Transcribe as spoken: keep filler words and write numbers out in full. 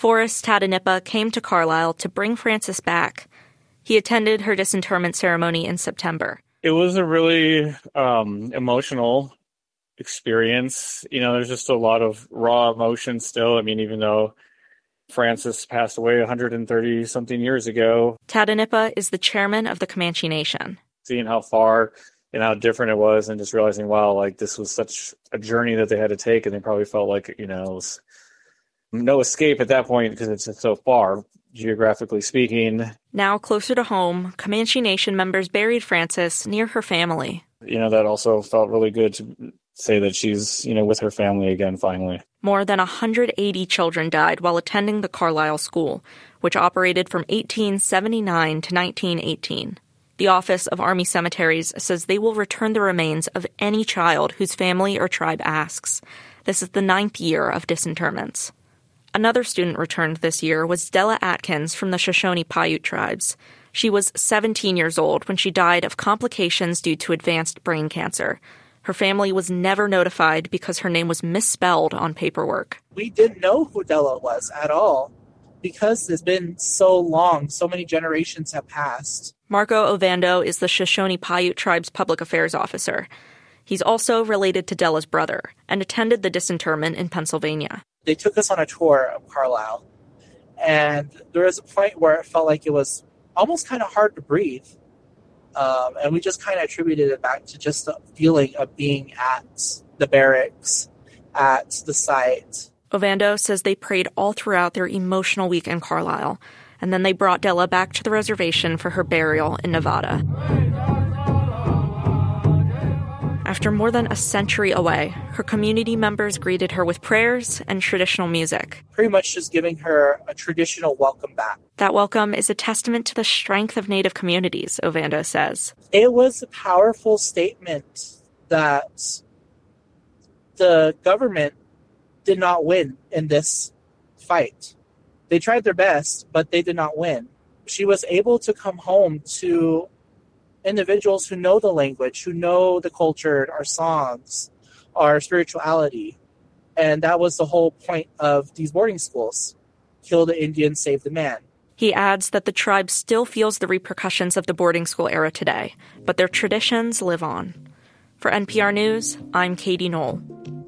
Forrest Tadanipa came to Carlisle to bring Frances back. He attended her disinterment ceremony in September. It was a really um, emotional experience. You know, there's just a lot of raw emotion still. I mean, even though Frances passed away one hundred thirty something years ago. Tadanipa is the chairman of the Comanche Nation. Seeing how far and how different it was and just realizing, wow, like this was such a journey that they had to take, and they probably felt like, you know, it was no escape at that point because it's just so far, geographically speaking. Now closer to home, Comanche Nation members buried Frances near her family. You know, that also felt really good to say that she's, you know, with her family again, finally. More than one hundred eighty children died while attending the Carlisle School, which operated from eighteen seventy-nine to nineteen eighteen. The Office of Army Cemeteries says they will return the remains of any child whose family or tribe asks. This is the ninth year of disinterments. Another student returned this year was Della Atkins from the Shoshone-Paiute tribes. She was seventeen years old when she died of complications due to advanced brain cancer. Her family was never notified because her name was misspelled on paperwork. We didn't know who Della was at all because it's been so long, so many generations have passed. Marco Ovando is the Shoshone-Paiute tribe's public affairs officer. He's also related to Della's brother and attended the disinterment in Pennsylvania. They took us on a tour of Carlisle, and there was a point where it felt like it was almost kind of hard to breathe. Um, and we just kind of attributed it back to just the feeling of being at the barracks, at the site. Ovando says they prayed all throughout their emotional week in Carlisle, and then they brought Della back to the reservation for her burial in Nevada. After more than a century away, her community members greeted her with prayers and traditional music. Pretty much just giving her a traditional welcome back. That welcome is a testament to the strength of Native communities, Ovando says. It was a powerful statement that the government did not win in this fight. They tried their best, but they did not win. She was able to come home to individuals who know the language, who know the culture, our songs, our spirituality. And that was the whole point of these boarding schools. Kill the Indian, save the man. He adds that the tribe still feels the repercussions of the boarding school era today, but their traditions live on. For N P R News, I'm Katie Knoll.